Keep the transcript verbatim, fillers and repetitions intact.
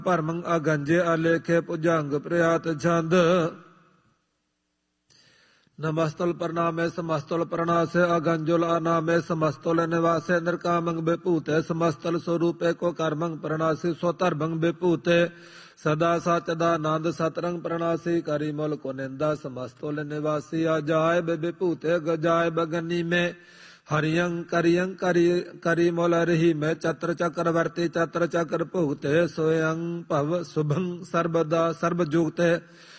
ਭਰਮੰ ਅਗੰਜੇ ਅਲੇਖੇ ਭੁਜੰਗ ਪ੍ਰਿਆਤ ਛੰਦ। ਨਮਸਤੁਲ ਪ੍ਰਣਾਮੇ ਸਮਸਤੁਲ ਪ੍ਰਣਾਸੇ ਅਗੰਜੁਲ ਅਨਾਮੇ ਸਮਸਤੁਲ ਨਿਵਾਸੇ ਨਿਰਕਾਮੰ ਵਿਭੂਤੇ ਸਮਸਤਲ ਸਰੂਪੇ ਕੋ ਕਰਮੰ ਪ੍ਰਣਾਸੀ ਸੋ ਧਰਮੰ ਵਿਭੂਤੇ ਸਦਾ ਸਚਦਾ ਆਨੰਦ ਸਤਰੰਗ ਪ੍ਰਣਾਸੀ ਕਰੀ ਮੁਲ ਕੋ ਨਿੰਦਾ ਸਮਸਤੁਲ ਨਿਵਾਸੀ ਅਜਾਇ ਵਿਭੂਤੇ ਗਜਾਇ ਬਗਨੀ ਮੇ ਹਰਿਯੰ ਕਰਿਯੰ ਕਰੀ ਕਰੀ ਮੁਲ ਰਹੀ ਮੈਂ ਚਤਰ ਚੱਕਰਵਰਤੀ ਚਤਰ ਚੱਕਰ ਭੁਗਤੇ ਸੋਯੰ ਭਵ ਸੁਭੰ ਸਰਬਦਾ ਸਰਬ ਜੁਗਤੇ